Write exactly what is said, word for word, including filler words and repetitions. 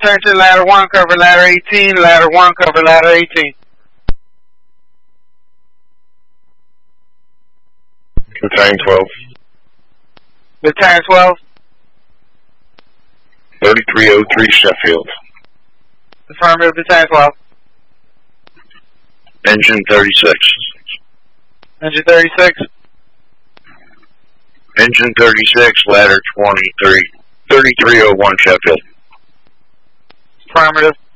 Attention, ladder one, cover ladder eighteen, ladder one, cover ladder eighteen. Battalion twelve. Battalion twelve. thirty-three oh three Sheffield. Affirmative, Battalion twelve. Engine thirty-six. Engine thirty-six. Engine thirty-six, ladder twenty-three. thirty-three oh one Sheffield. Affirmative.